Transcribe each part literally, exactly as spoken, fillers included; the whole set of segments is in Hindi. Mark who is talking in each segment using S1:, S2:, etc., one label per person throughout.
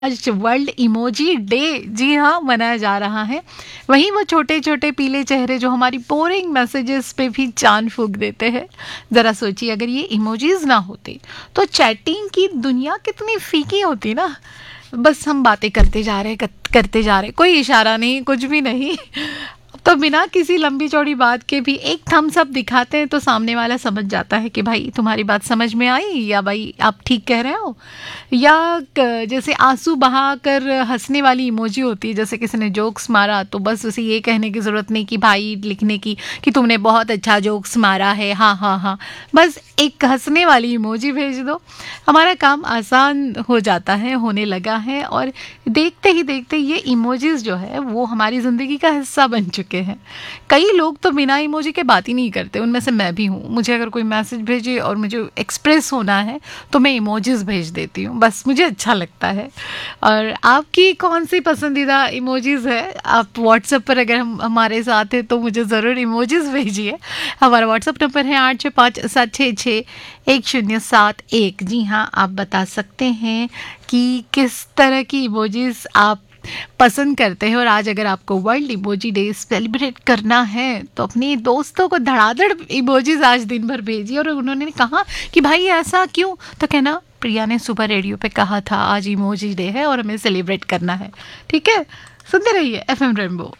S1: आज वर्ल्ड इमोजी डे, जी हाँ, मनाया जा रहा है। वहीं वो छोटे छोटे पीले चेहरे जो हमारी बोरिंग मैसेजेस पे भी जान फूंक देते हैं। ज़रा सोचिए, अगर ये इमोजीज ना होते तो चैटिंग की दुनिया कितनी फीकी होती ना। बस हम बातें करते जा रहे करते जा रहे, कोई इशारा नहीं, कुछ भी नहीं। तो बिना किसी लंबी चौड़ी बात के भी एक थम्स अप दिखाते हैं तो सामने वाला समझ जाता है कि भाई तुम्हारी बात समझ में आई, या भाई आप ठीक कह रहे हो। या क- जैसे आंसू बहा कर हंसने वाली इमोजी होती है, जैसे किसी ने जोक्स मारा तो बस उसे ये कहने की ज़रूरत नहीं कि भाई लिखने की कि तुमने बहुत अच्छा जोक्स मारा है, हाँ हाँ हाँ, बस एक हंसने वाली इमोजी भेज दो, हमारा काम आसान हो जाता है, होने लगा है। और देखते ही देखते ये इमोजीज जो है वो हमारी ज़िंदगी का हिस्सा बन चुके हैं। कई लोग तो बिना इमोजी के बात ही नहीं करते, उनमें से मैं भी हूँ। मुझे अगर कोई मैसेज भेजे और मुझे एक्सप्रेस होना है तो मैं इमोजीज भेज देती हूँ, बस मुझे अच्छा लगता है। और आपकी कौन सी पसंदीदा इमोजीज है? आप व्हाट्सएप पर अगर हम हमारे साथ हैं तो मुझे ज़रूर इमोजीज भेजिए। हमारा व्हाट्सएप नंबर है आठ छः पाँच सात छः छः एक शून्य सात एक। जी हाँ, आप बता सकते हैं कि किस तरह की इमोजीज आप पसंद करते हैं। और आज अगर आपको वर्ल्ड इमोजी डे सेलिब्रेट करना है तो अपने दोस्तों को धड़ाधड़ इमोजीज आज दिन भर भेजिए। और उन्होंने कहा कि भाई ऐसा क्यों, तो कहना प्रिया ने सुबह रेडियो पे कहा था आज इमोजी डे है और हमें सेलिब्रेट करना है। ठीक है, सुनते रहिए एफ एम रेनबो।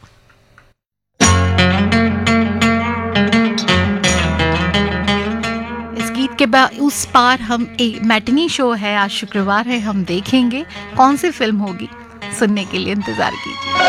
S1: इस गीत के बाद उस पार हम एक मैटिनी शो है, आज शुक्रवार है, हम देखेंगे कौन सी फिल्म होगी। सुनने के लिए इंतजार कीजिए।